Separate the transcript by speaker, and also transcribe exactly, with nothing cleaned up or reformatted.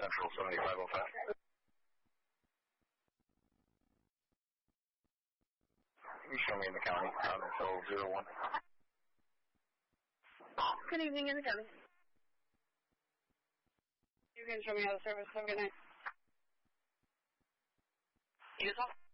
Speaker 1: Central seventy-five oh five. You show me in the county, out until zero one.
Speaker 2: Good evening in the county. You can show me how the service. Have a good night.
Speaker 3: Utah?